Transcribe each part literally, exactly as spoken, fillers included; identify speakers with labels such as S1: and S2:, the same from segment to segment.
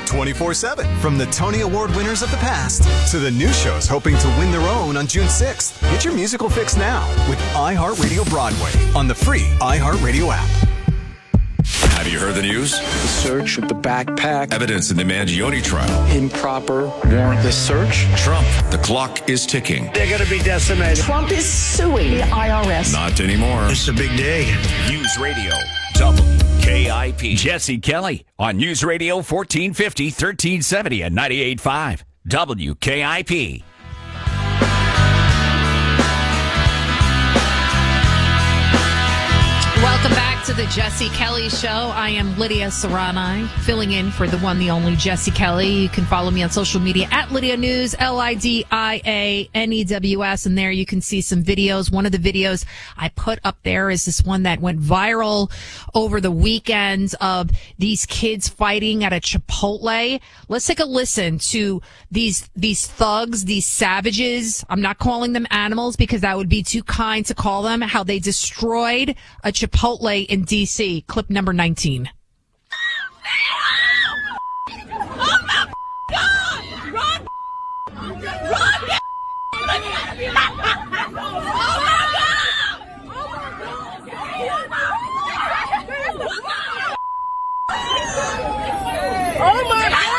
S1: twenty-four seven. From the Tony Award winners of the past to the new shows hoping to win their own on June sixth. Get your musical fix now with iHeartRadio Broadway on the free iHeartRadio app.
S2: Have you heard the news?
S3: The search of the backpack.
S2: Evidence in the Mangione trial.
S3: Improper warrantless search.
S2: Trump, the clock is ticking.
S4: They're going to be decimated.
S5: Trump is suing the I R S.
S2: Not anymore.
S4: It's a big day.
S6: News Radio, W K I P. Jesse Kelly on News Radio fourteen fifty, thirteen seventy and ninety-eight point five. W K I P.
S7: Welcome back to the Jesse Kelly Show. I am Lydia Serrani, filling in for the one, the only Jesse Kelly. You can follow me on social media at Lydia News, L I D I A N E W S, and there you can see some videos. One of the videos I put up there is this one that went viral over the weekend of these kids fighting at a Chipotle. Let's take a listen to these these thugs, these savages. I'm not calling them animals because that would be too kind to call them, how they destroyed a Chipotle in D C. Clip number nineteen.
S8: Oh my God! Run! Run! Oh my God! Oh my God!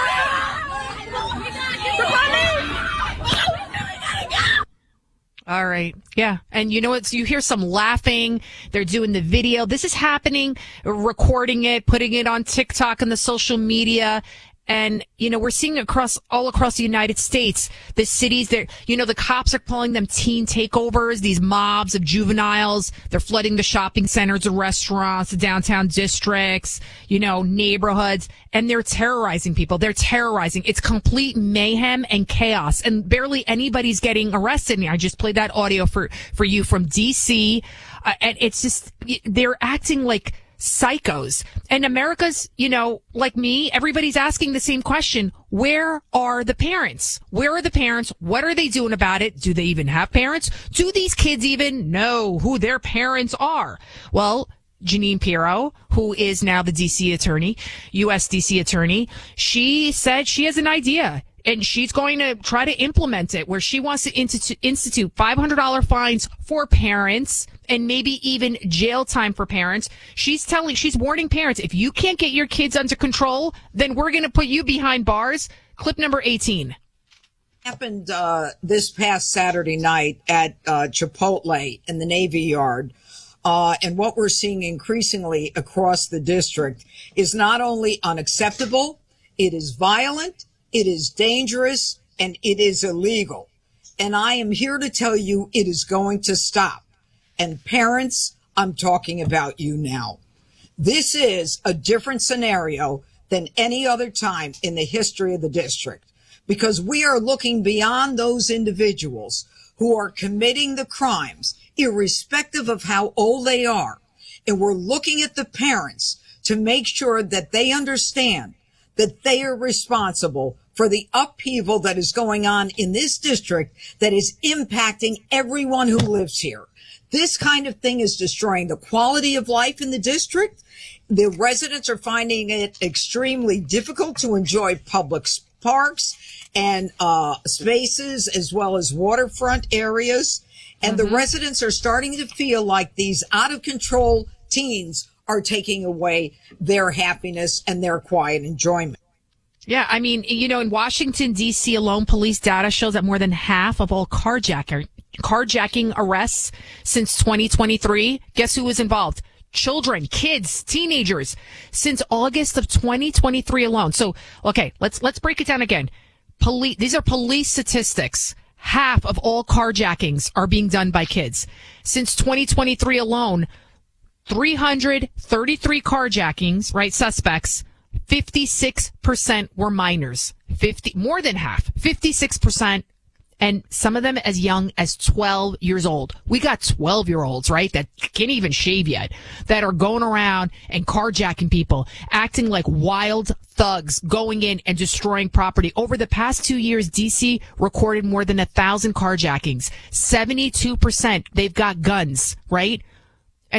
S7: All right. Yeah. And you know what? So you hear some laughing. They're doing the video. This is happening, recording it, putting it on TikTok and the social media. And, you know, we're seeing across all across the United States, the cities there, you know, the cops are calling them teen takeovers, these mobs of juveniles. They're flooding the shopping centers, the restaurants, the downtown districts, you know, neighborhoods, and they're terrorizing people. They're terrorizing. It's complete mayhem and chaos, and barely anybody's getting arrested. I just played that audio for, for you from D C, uh, and it's just, they're acting like psychos. And America's, you know, like me, everybody's asking the same question. Where are the parents? Where are the parents? What are they doing about it? Do they even have parents? Do these kids even know who their parents are? Well, Jeanine Pirro, who is now the D C attorney, U S D C attorney, she said she has an idea. And she's going to try to implement it, where she wants to institute, institute five hundred dollars fines for parents and maybe even jail time for parents. She's telling, she's warning parents, if you can't get your kids under control, then we're going to put you behind bars. Clip number eighteen.
S9: Happened uh, this past Saturday night at uh, Chipotle in the Navy Yard. Uh, and what we're seeing increasingly across the district is not only unacceptable, it is violent, it is dangerous, and it is illegal. And I am here to tell you it is going to stop. And parents, I'm talking about you now. This is a different scenario than any other time in the history of the district, because we are looking beyond those individuals who are committing the crimes, irrespective of how old they are. And we're looking at the parents to make sure that they understand that they are responsible for the upheaval that is going on in this district that is impacting everyone who lives here. This kind of thing is destroying the quality of life in the district. The residents are finding it extremely difficult to enjoy public parks and uh spaces, as well as waterfront areas. And mm-hmm. the residents are starting to feel like these out of control teens are taking away their happiness and their quiet enjoyment.
S7: Yeah, I mean, you know, in Washington, D C alone, police data shows that more than half of all carjacker, carjacking arrests since twenty twenty-three, guess who was involved? Children, kids, teenagers, since August of twenty twenty-three alone. So, okay, let's let's break it down again. Police, these are police statistics. Half of all carjackings are being done by kids. Since twenty twenty-three alone, three hundred thirty-three carjackings, right, suspects, fifty-six percent were minors. fifty, more than half, fifty-six percent, and some of them as young as twelve years old. We got twelve-year-olds, right, that can't even shave yet, that are going around and carjacking people, acting like wild thugs, going in and destroying property. Over the past two years, D C recorded more than a thousand carjackings. seventy-two percent, they've got guns, right? And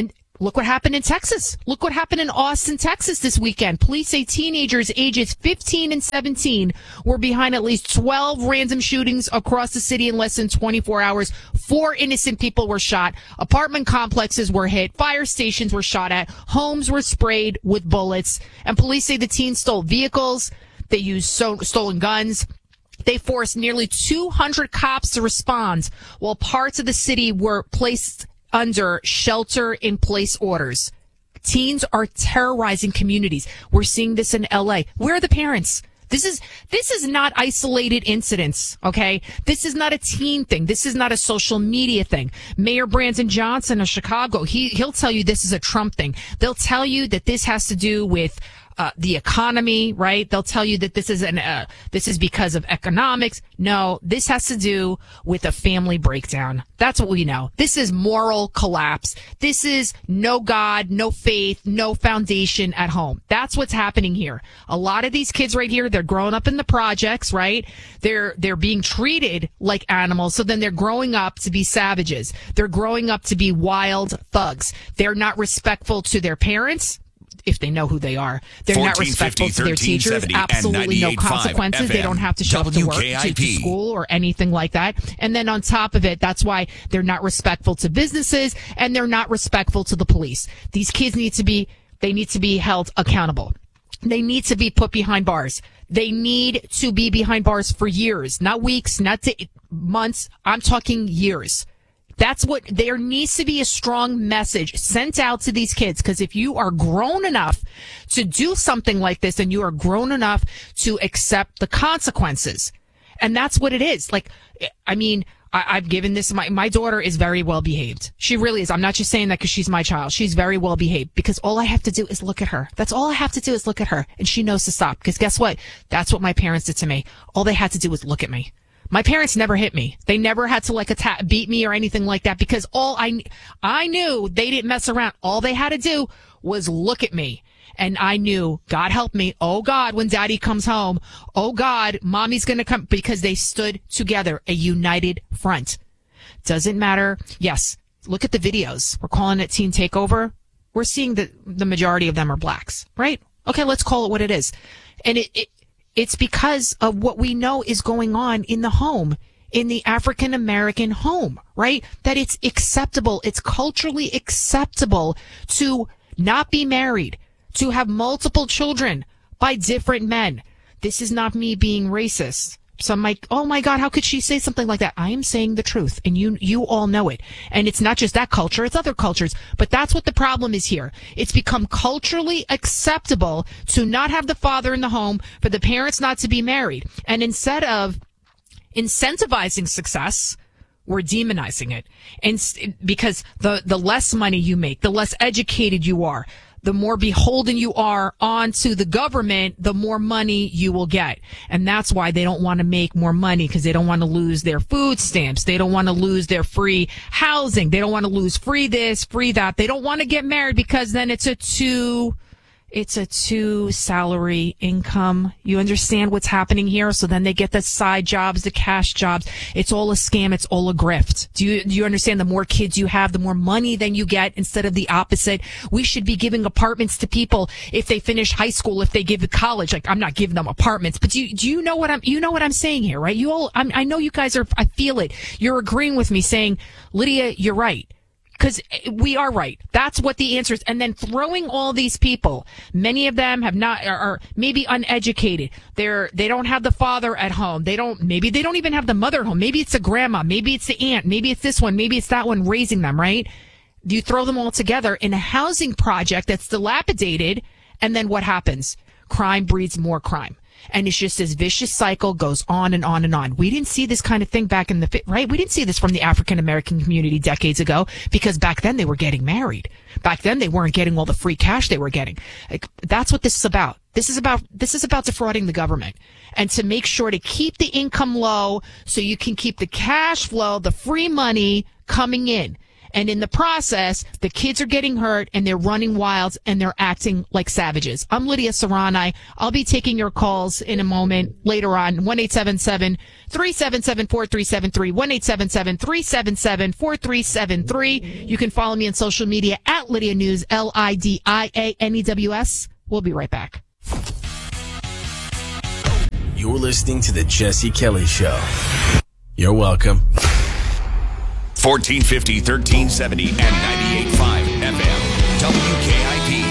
S7: Look what happened in Texas. Look what happened in Austin, Texas this weekend. Police say teenagers ages fifteen and seventeen were behind at least twelve random shootings across the city in less than twenty-four hours. Four innocent people were shot. Apartment complexes were hit. Fire stations were shot at. Homes were sprayed with bullets. And police say the teens stole vehicles. They used so- stolen guns. They forced nearly two hundred cops to respond while parts of the city were placed under shelter-in-place orders. Teens are terrorizing communities. We're seeing this in L A. Where are the parents? This is this is not isolated incidents, okay? This is not a teen thing. This is not a social media thing. Mayor Brandon Johnson of Chicago, he he'll tell you this is a Trump thing. They'll tell you that this has to do with Uh, the economy, right? They'll tell you that this is an uh, this is because of economics. No, this has to do with a family breakdown. That's what we know. This is moral collapse. This is no God, no faith, no foundation at home. That's what's happening here. A lot of these kids right here, they're growing up in the projects, right? They're they're being treated like animals, so then they're growing up to be savages. They're growing up to be wild thugs. They're not respectful to their parents, if they know who they are. They're not respectful to their teachers. Absolutely no consequences. They don't have to show up to work, to, to school, or anything like that. And then on top of it, that's why they're not respectful to businesses, and they're not respectful to the police. These kids need to be, they need to be held accountable. They need to be put behind bars. They need to be behind bars for years, not weeks, not to months. I'm talking years. That's what, there needs to be a strong message sent out to these kids, because if you are grown enough to do something like this, and you are grown enough to accept the consequences. And that's what it is. Like, I mean, I, I've given this, my, my daughter is very well behaved. She really is. I'm not just saying that because she's my child. She's very well behaved because all I have to do is look at her. That's all I have to do is look at her. And she knows to stop, because guess what? That's what my parents did to me. All they had to do was look at me. My parents never hit me. They never had to like attack, beat me or anything like that, because all I, I knew they didn't mess around. All they had to do was look at me. And I knew, God help me. Oh God, when daddy comes home. Oh God, mommy's going to come, because they stood together, a united front. Doesn't matter. Yes. Look at the videos. We're calling it teen takeover. We're seeing that the majority of them are blacks, right? Okay. Let's call it what it is. And it, it It's because of what we know is going on in the home, in the African American home, right? That it's acceptable. It's culturally acceptable to not be married, to have multiple children by different men. This is not me being racist. Some might, oh my God, how could she say something like that? I am saying the truth, and you you all know it. And it's not just that culture, it's other cultures. But that's what the problem is here. It's become culturally acceptable to not have the father in the home, for the parents not to be married. And instead of incentivizing success, we're demonizing it. And because the, the less money you make, the less educated you are, the more beholden you are onto the government, the more money you will get. And that's why they don't want to make more money, because they don't want to lose their food stamps. They don't want to lose their free housing. They don't want to lose free this, free that. They don't want to get married, because then it's a two, it's a two salary income. You understand what's happening here? So then they get the side jobs, the cash jobs. It's all a scam. It's all a grift. Do you, do you understand? The more kids you have, the more money then you get, instead of the opposite. We should be giving apartments to people if they finish high school, if they give to college. Like, I'm not giving them apartments, but do you, do you know what I'm, you know what I'm saying here, right? You all, I'm, I know you guys are, I feel it. You're agreeing with me, saying, Lydia, you're right. Because we are right. That's what the answer is. And then throwing all these people, many of them have not, are, are maybe uneducated. They're, they don't have the father at home. They don't, maybe they don't even have the mother at home. Maybe it's a grandma. Maybe it's the aunt. Maybe it's this one. Maybe it's that one raising them, right? You throw them all together in a housing project that's dilapidated. And then what happens? Crime breeds more crime. And it's just this vicious cycle goes on and on and on. We didn't see this kind of thing back in the, right? We didn't see this from the African American community decades ago, because back then they were getting married. Back then they weren't getting all the free cash they were getting. Like, that's what this is about. This is about, this is about defrauding the government, and to make sure to keep the income low so you can keep the cash flow, the free money coming in. And in the process, the kids are getting hurt and they're running wild and they're acting like savages. I'm Lydia Serrani. I'll be taking your calls in a moment later on. one eight seven seven, three seven seven, four three seven three. one eight seven seven, three seven seven, four three seven three. You can follow me on social media at Lydia News, L I D I A N E W S. We'll be right back.
S4: You're listening to The Jesse Kelly Show. You're welcome.
S2: fourteen fifty, thirteen seventy, and ninety-eight point five F M. W K I P.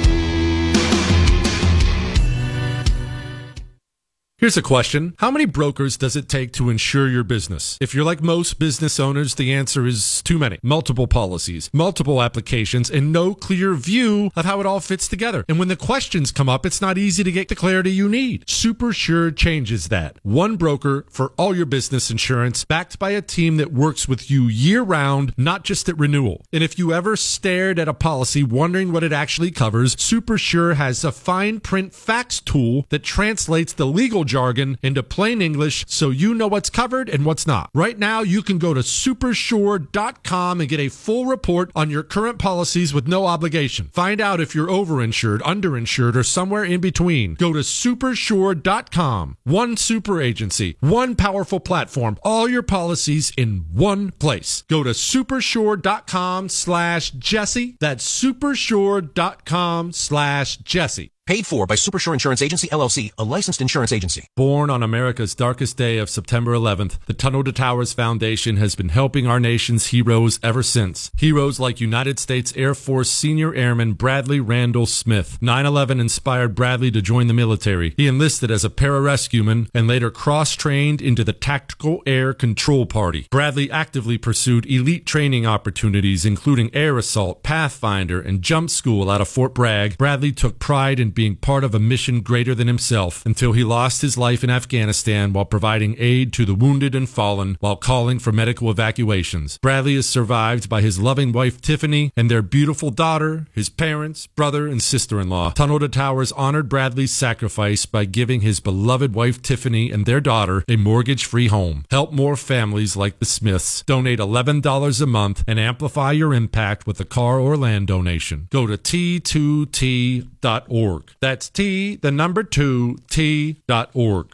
S10: Here's a question. How many brokers does it take to insure your business? If you're like most business owners, the answer is too many. Multiple policies, multiple applications, and no clear view of how it all fits together. And when the questions come up, it's not easy to get the clarity you need. SuperSure changes that. One broker for all your business insurance, backed by a team that works with you year-round, not just at renewal. And if you ever stared at a policy wondering what it actually covers, SuperSure has a fine print fax tool that translates the legal jargon into plain English so you know what's covered and what's not. Right now, you can go to super sure dot com and get a full report on your current policies with no obligation. Find out if you're overinsured, underinsured, or somewhere in between. Go to super sure dot com. One super agency, one powerful platform, all your policies in one place. Go to super sure dot com slash Jesse. That's super sure dot com slash Jesse.
S11: Paid for by SuperSure Insurance Agency, L L C, a licensed insurance agency.
S10: Born on America's darkest day of September eleventh, the Tunnel to Towers Foundation has been helping our nation's heroes ever since. Heroes like United States Air Force Senior Airman Bradley Randall Smith. nine eleven inspired Bradley to join the military. He enlisted as a pararescueman and later cross-trained into the Tactical Air Control Party. Bradley actively pursued elite training opportunities, including air assault, Pathfinder, and jump school out of Fort Bragg. Bradley took pride in being part of a mission greater than himself until he lost his life in Afghanistan while providing aid to the wounded and fallen while calling for medical evacuations. Bradley is survived by his loving wife Tiffany and their beautiful daughter, his parents, brother, and sister-in-law. Tunnel to Towers honored Bradley's sacrifice by giving his beloved wife Tiffany and their daughter a mortgage-free home. Help more families like the Smiths. Donate eleven dollars a month and amplify your impact with a car or land donation. Go to T two T dot org. That's T, the number two, T dot org.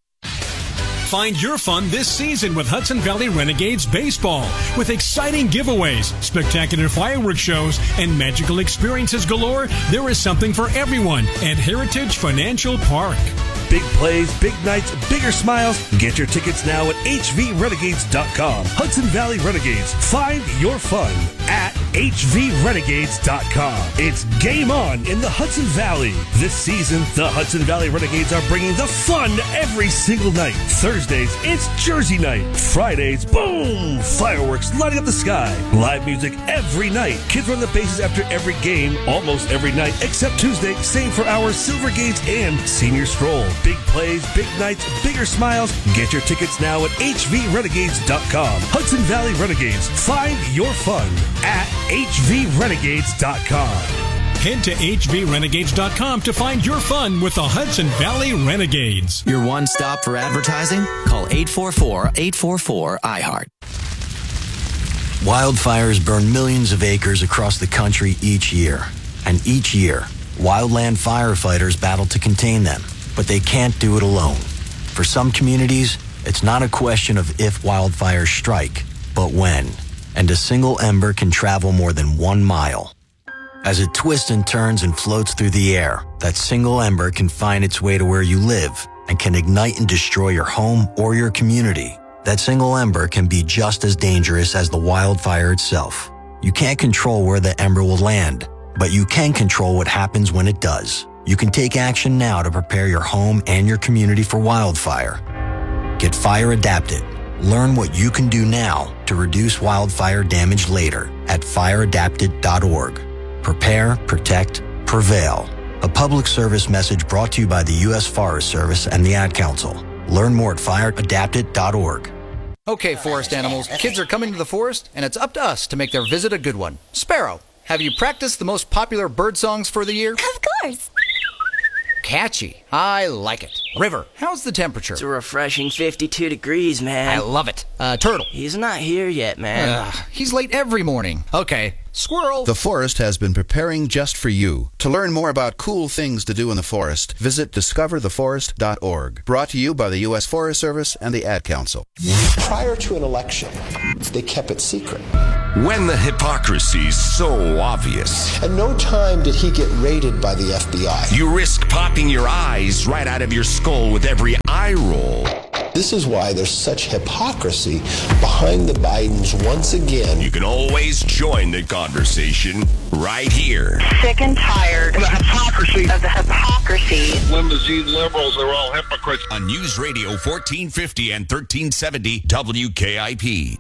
S12: Find your fun this season with Hudson Valley Renegades Baseball. With exciting giveaways, spectacular fireworks shows, and magical experiences galore, there is something for everyone at Heritage Financial Park.
S13: Big plays, big nights, bigger smiles. Get your tickets now at H V renegades dot com. Hudson Valley Renegades. Find your fun at H V renegades dot com. It's game on in the Hudson Valley. This season, the Hudson Valley Renegades are bringing the fun every single night. Thursdays, it's Jersey night. Fridays, boom! Fireworks lighting up the sky. Live music every night. Kids run the bases after every game, almost every night, except Tuesday. Same for our Silver Gates and Senior Stroll. Big plays, big nights, bigger smiles. Get your tickets now at H V renegades dot com. Hudson Valley Renegades. Find your fun at H V renegades dot com.
S12: Head to H V renegades dot com to find your fun with the Hudson Valley Renegades.
S14: Your one stop for advertising? Call eight four four, eight four four, I heart.
S15: Wildfires burn millions of acres across the country each year. And each year, wildland firefighters battle to contain them. But they can't do it alone. For some communities, it's not a question of if wildfires strike, but when. And a single ember can travel more than one mile. As it twists and turns and floats through the air, that single ember can find its way to where you live and can ignite and destroy your home or your community. That single ember can be just as dangerous as the wildfire itself. You can't control where the ember will land, but you can control what happens when it does. You can take action now to prepare your home and your community for wildfire. Get fire adapted. Learn what you can do now to reduce wildfire damage later at fire adapted dot org. Prepare, protect, prevail. A public service message brought to you by the U S Forest Service and the Ad Council. Learn more at fire adapted dot org.
S16: Okay, forest animals, kids are coming to the forest, and it's up to us to make their visit a good one. Sparrow, have you practiced the most popular bird songs for the year?
S17: Of course.
S16: Catchy. I like it. River, how's the temperature?
S17: It's a refreshing fifty-two degrees, man.
S16: I love it. Uh, Turtle.
S17: He's not here yet, man.
S16: Uh, he's late every morning. Okay. Squirrel.
S18: The Forest has been preparing just for you. To learn more about cool things to do in the forest, visit discover the forest dot org. Brought to you by the U S Forest Service and the Ad Council.
S19: Prior to an election, they kept it secret.
S2: When the hypocrisy's so obvious.
S19: At no time did he get raided by the F B I.
S2: You risk popping your eyes right out of your skull with every eye roll.
S19: This is why there's such hypocrisy behind the Bidens once again.
S2: You can always join the conversation right here.
S5: Sick and tired of the hypocrisy. Of the hypocrisy.
S20: Limousine liberals are all hypocrites.
S2: On News Radio fourteen fifty and thirteen seventy W K I P.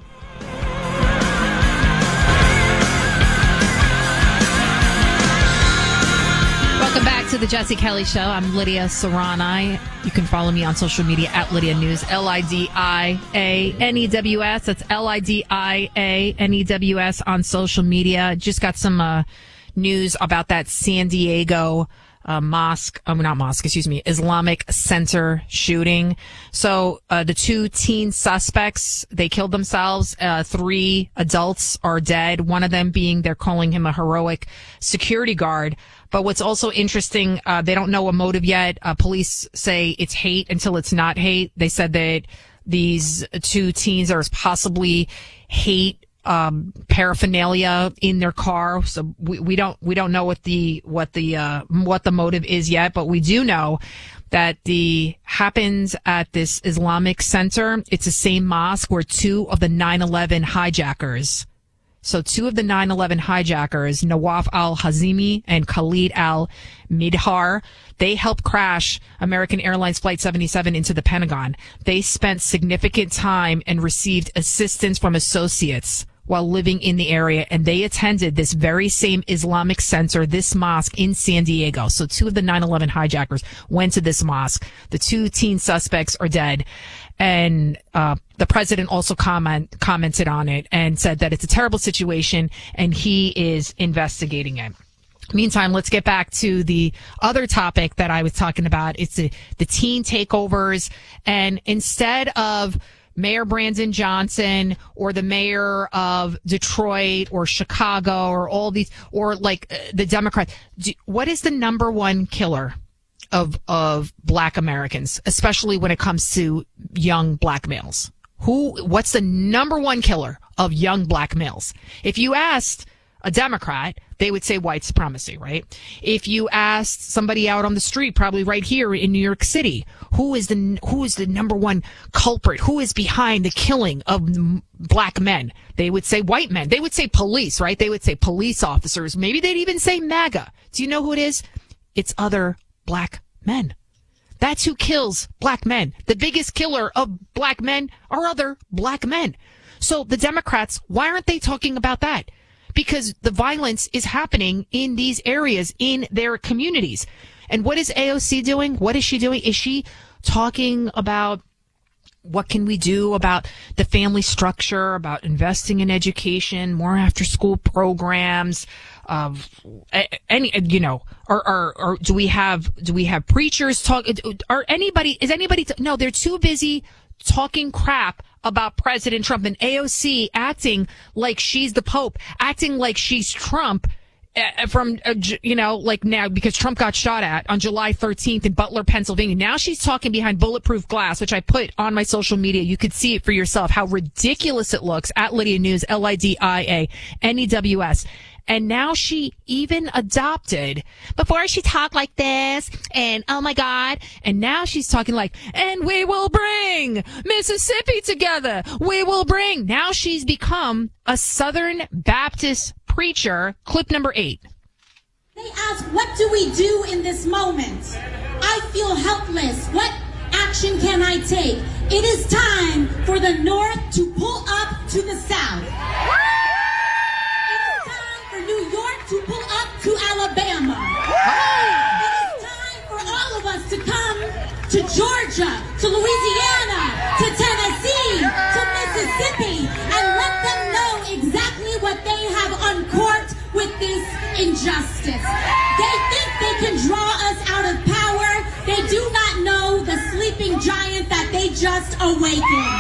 S7: Welcome back to the Jesse Kelly Show. I'm Lydia Serrani. You can follow me on social media at Lydia News, L I D I A N E W S. That's L I D I A N E W S on social media. Just got some uh, news about that San Diego uh, mosque, um, not mosque, excuse me, Islamic Center shooting. So uh, the two teen suspects, they killed themselves. Uh, three adults are dead. One of them being, they're calling him a heroic security guard. But what's also interesting, uh, they don't know a motive yet. Uh, police say it's hate until it's not hate. They said that these two teens are possibly hate um, paraphernalia in their car. So we, we don't we don't know what the what the uh, what the motive is yet. But we do know that the happens at this Islamic Center. It's the same mosque where two of the nine eleven hijackers. So two of the nine eleven hijackers, Nawaf al-Hazimi and Khalid al-Midhar, they helped crash American Airlines Flight seventy-seven into the Pentagon. They spent significant time and received assistance from associates while living in the area, and they attended this very same Islamic Center, this mosque in San Diego. So two of the nine eleven hijackers went to this mosque. The two teen suspects are dead. And uh the president also comment commented on it and said that it's a terrible situation and he is investigating it. Meantime, let's get back to the other topic that I was talking about. It's the, the teen takeovers. And instead of Mayor Brandon Johnson or the mayor of Detroit or Chicago or all these, or like uh, the Democrats, do, what is the number one killer of of black Americans, especially when it comes to young black males? Who, what's the number one killer of young black males? If you asked a Democrat, they would say white supremacy, right? If you asked somebody out on the street, probably right here in New York City, who is the who is the number one culprit? Who is behind the killing of black men? They would say white men. They would say police, right? They would say police officers. Maybe they'd even say MAGA. Do you know who it is? It's other black men. That's who kills black men. The biggest killer of black men are other black men. So the Democrats, why aren't they talking about that? Because the violence is happening in these areas, in their communities. And what is A O C doing? What is she doing? Is she talking about what can we do about the family structure, about investing in education, more after school programs, of uh, any, you know, or, or, or do we have, do we have preachers talk, or anybody, is anybody, t- no, they're too busy talking crap about President Trump, and A O C acting like she's the Pope, acting like she's Trump uh, from, uh, you know, like now, because Trump got shot at on July thirteenth in Butler, Pennsylvania. Now she's talking behind bulletproof glass, which I put on my social media. You could see it for yourself, how ridiculous it looks at Lydia News, L I D I A N E W S. And now she even adopted, before she talked like this, and oh my God, and now she's talking like, and we will bring Mississippi together. We will bring. Now she's become a Southern Baptist preacher. Clip number eight.
S21: They ask, what do we do in this moment? I feel helpless. What action can I take? It is time for the North to pull up to the South. New York to pull up to Alabama. It is time for all of us to come to Georgia, to Louisiana, to Tennessee, to Mississippi, and let them know exactly what they have uncorked with this injustice. They think they can draw us out of power. They they do not know the sleeping giant that they just awakened.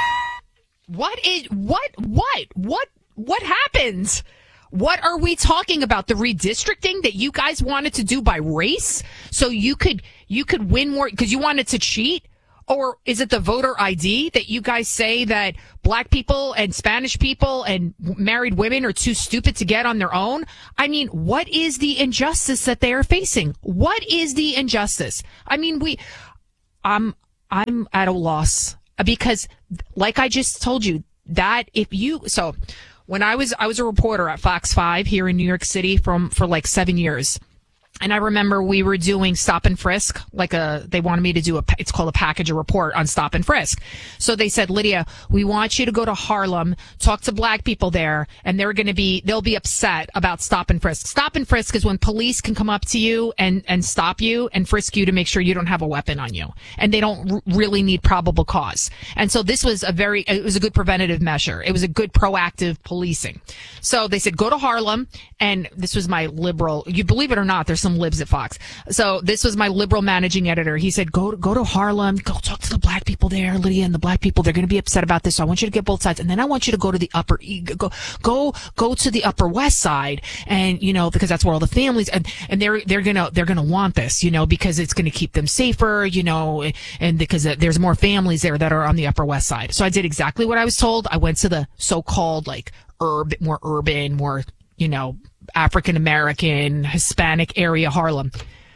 S7: What is what what what what happens? What are we talking about? The redistricting that you guys wanted to do by race, so you could you could win more because you wanted to cheat? Or is it the voter I D that you guys say that black people and Spanish people and married women are too stupid to get on their own? I mean, what is the injustice that they are facing? What is the injustice? I mean, we, I'm, I'm at a loss because like I just told you that if you, so when I was, I was a reporter at Fox five here in New York City from, for like seven years. And I remember we were doing stop and frisk, like a, they wanted me to do a, it's called a package, a report on stop and frisk. So they said, Lydia, we want you to go to Harlem, talk to black people there, and they're going to be, they'll be upset about stop and frisk. Stop and frisk is when police can come up to you and, and stop you and frisk you to make sure you don't have a weapon on you. And they don't r- really need probable cause. And so this was a very, it was a good preventative measure. It was a good proactive policing. So they said, go to Harlem. And this was my liberal, you believe it or not, there's some libs at Fox. So this was my liberal managing editor. He said, go to, go to Harlem, go talk to the black people there, Lydia, and the black people, they're going to be upset about this. So I want you to get both sides. And then I want you to go to the upper, go, go, go to the Upper West Side. And, you know, because that's where all the families, and, and they're, they're going to, they're going to want this, you know, because it's going to keep them safer, you know, and because there's more families there that are on the Upper West Side. So I did exactly what I was told. I went to the so-called like urban, more urban, more, you know, African American, Hispanic area Harlem.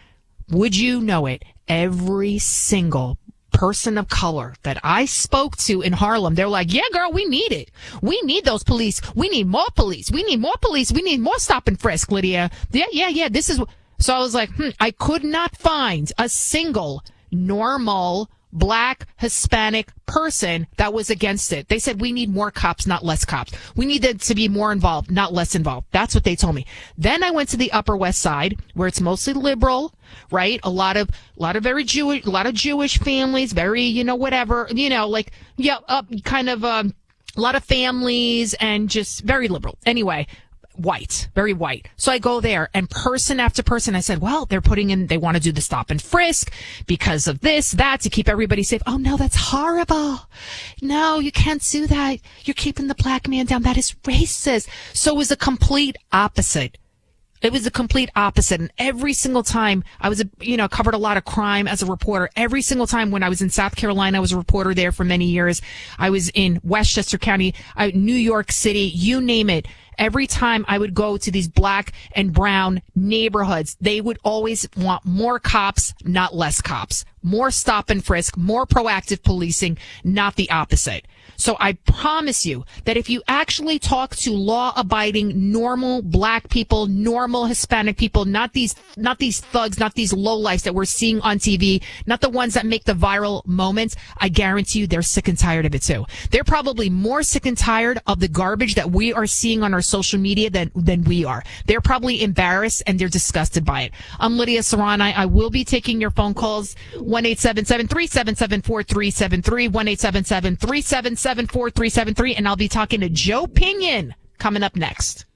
S7: Would you know it? Every single person of color that I spoke to in Harlem, they're like, yeah, girl, we need it. We need those police. We need more police. We need more police. We need more stop and frisk, Lydia. Yeah, yeah, yeah. This is. So I was like, hmm, I could not find a single normal black Hispanic person that was against it. They said we need more cops, not less cops. We need them to be more involved, not less involved. That's what they told me. Then I went to the Upper West Side where it's mostly liberal, right? A lot of, a lot of very Jewish, a lot of Jewish families, very, you know, whatever, you know, like, yeah, up kind of, um, a lot of families and just very liberal. Anyway, white, very white. So I go there and person after person, I said, well, they're putting in, they want to do the stop and frisk because of this, that, to keep everybody safe. Oh no, that's horrible. No, you can't do that. You're keeping the black man down. That is racist. So it was a complete opposite. It was a complete opposite. And every single time I was, a, you know, covered a lot of crime as a reporter. Every single time when I was in South Carolina, I was a reporter there for many years. I was in Westchester County, I, New York City, you name it. Every time I would go to these black and brown neighborhoods, they would always want more cops, not less cops. More stop and frisk, more proactive policing, not the opposite. So I promise you that if you actually talk to law-abiding, normal black people, normal Hispanic people, not these, not these thugs, not these lowlifes that we're seeing on T V, not the ones that make the viral moments, I guarantee you they're sick and tired of it too. They're probably more sick and tired of the garbage that we are seeing on our social media than, than we are. They're probably embarrassed and they're disgusted by it. I'm Lydia Serrani. I will be taking your phone calls. one eight seven seven, three seven seven, four three seven three, one eight seven seven, three seven seven, four three seven three, and I'll be talking to Joe Pinion coming up next.